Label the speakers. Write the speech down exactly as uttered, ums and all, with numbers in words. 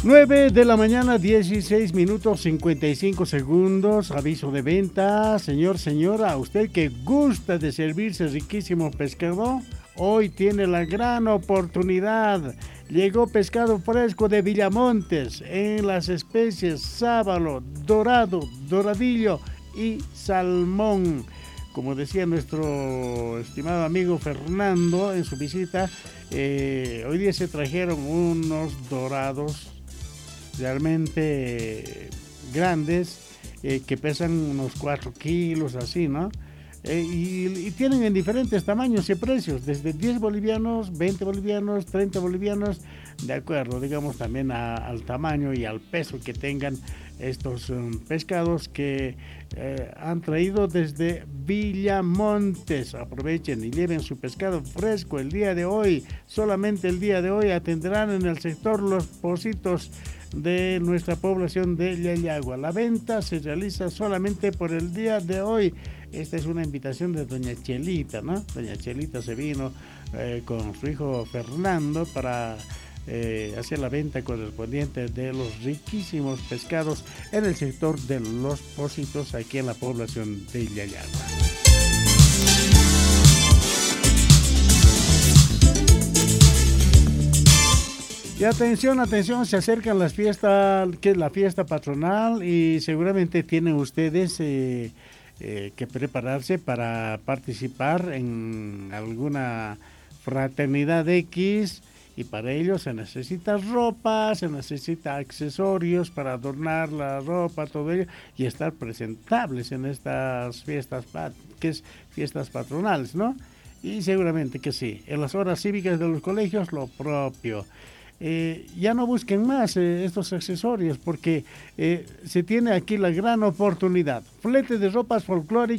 Speaker 1: nueve de la mañana, dieciséis minutos cincuenta y cinco segundos. Aviso de venta. Señor, señora, usted que gusta de servirse riquísimo pescado, hoy tiene la gran oportunidad. Llegó pescado fresco de Villamontes en las especies sábalo, dorado, doradillo y salmón. Como decía nuestro estimado amigo Fernando en su visita, eh, hoy día se trajeron unos dorados realmente grandes, eh, que pesan unos cuatro kilos, así, ¿no? Eh, y, y tienen en diferentes tamaños y precios, desde diez bolivianos, veinte bolivianos, treinta bolivianos, de acuerdo, digamos, también a, al tamaño y al peso que tengan estos um, pescados que eh, han traído desde Villamontes. Aprovechen y lleven su pescado fresco el día de hoy. Solamente el día de hoy atenderán en el sector Los Pocitos de nuestra población de Yayagua. La venta se realiza solamente por el día de hoy. Esta es una invitación de doña Chelita, ¿no? Doña Chelita se vino eh, con su hijo Fernando para eh, hacer la venta correspondiente de los riquísimos pescados en el sector de Los Pocitos, aquí en la población de Yayagua. Y atención, atención, se acercan las fiestas, que es la fiesta patronal, y seguramente tienen ustedes eh, eh, que prepararse para participar en alguna fraternidad X, y para ello se necesita ropa, se necesita accesorios para adornar la ropa, todo ello, y estar presentables en estas fiestas, que es fiestas patronales, ¿no? Y seguramente que sí, en las horas cívicas de los colegios lo propio. Eh, ya no busquen más eh, estos accesorios, porque eh, se tiene aquí la gran oportunidad. Flete de ropas folclóricas